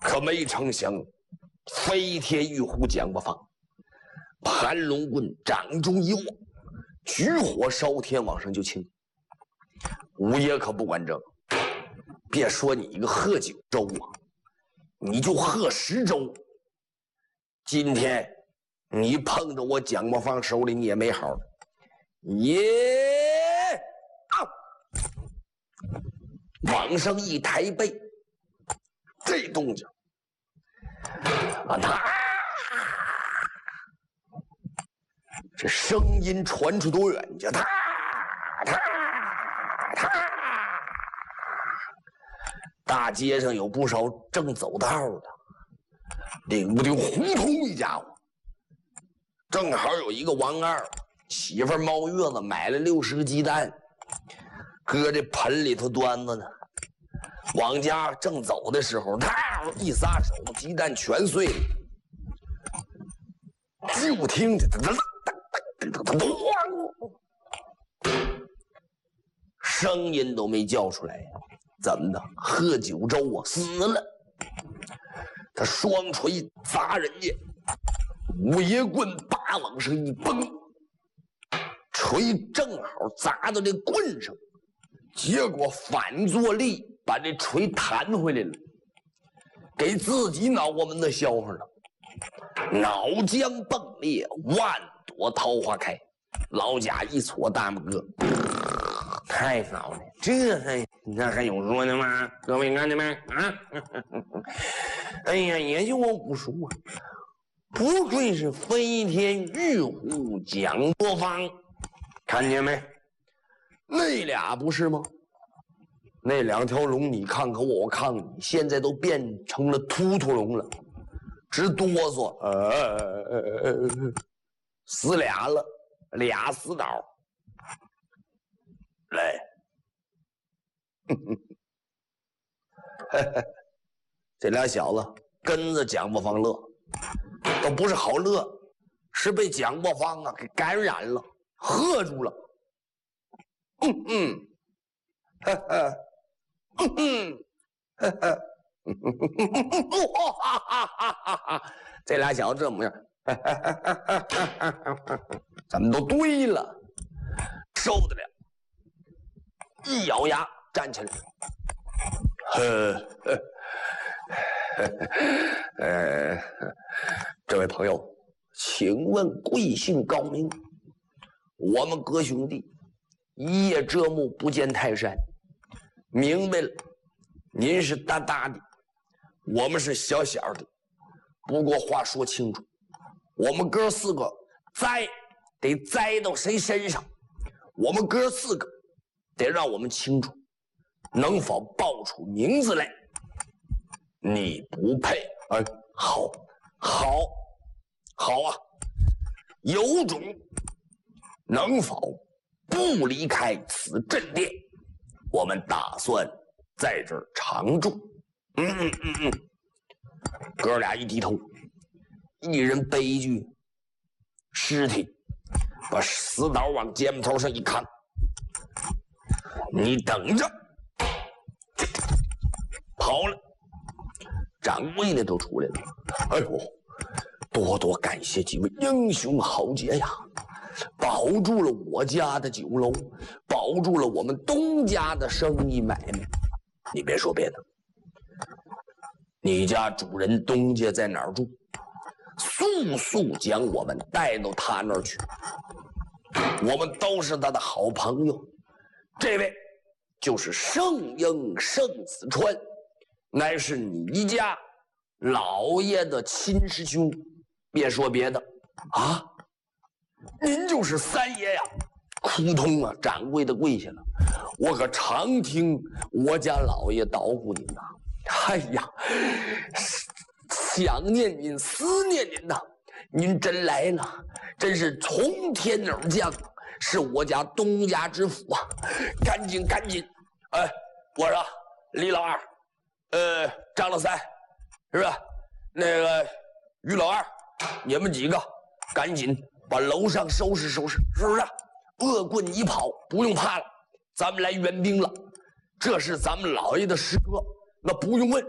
可没成想，飞天玉壶蒋不放，盘龙棍掌中一握，举火烧天往上就请。五爷可不管这个，别说你一个喝9周啊，你就喝10周，今天你碰着我蒋不放手里你也没好。往上一抬背，这动静啊，这声音传出多远去？大街上有不少正走道的，领不定胡同一家伙，正好有一个王二媳妇冒月子买了60个鸡蛋，搁这盆里头端着呢。往家正走的时候，一撒手，鸡蛋全碎了。就听着声音都没叫出来，怎么的？喝9周啊，死了！他双锤砸人家，五爷棍叭往上一崩，锤正好砸到这棍上，结果反作力把这锤弹回来了，给自己脑瓜门子削上了，脑浆迸裂，万朵桃花开。老贾一撮大拇哥，太骚了，这还有说的吗？各位看见没啊？哎呀，也就我不说啊，不愧是飞天玉壶蒋多方，看见没？那俩不是吗？那2条龙你看看我看看你，现在都变成了秃秃龙了，直哆嗦，死俩了，2死倒。来，这俩小子跟着蒋不放乐，都不是好乐，是被蒋不放啊给感染了，喝住了。这俩小子这模样，咱们都对了，受得了。一咬牙站起来，这位朋友，请问贵姓高明？我们哥兄弟一叶遮目，不见泰山。明白了，您是大大的，我们是小小的。不过话说清楚，我们哥4个得栽到谁身上？我们哥4个得让我们清楚，能否报出名字来？你不配。好啊，有种，能否不离开此阵殿？我们打算在这儿常住。哥俩一低头，一人背一具尸体，把死刀往肩膀头上一看，你等着，跑了。掌柜的都出来了。哎呦，多多感谢几位英雄豪杰呀，保住了我家的酒楼，保住了我们东家的生意买卖。你别说别的，你家主人东家在哪儿住？速将我们带到他那儿去，我们都是他的好朋友。这位就是圣婴圣子川，乃是你家老爷的亲师兄。别说别的啊，您就是三爷呀！扑通啊，掌柜的跪下了。我可常听我家老爷捣鼓您呐，哎呀，想念您，思念您呐。您真来了，真是从天而降，是我家东家之福啊！赶紧！我说李老二，张老三，是吧？那个于老二，你们几个赶紧把楼上收拾收拾，是不是？恶棍一跑，不用怕了，咱们来援兵了。这是咱们老爷的师哥，那不用问。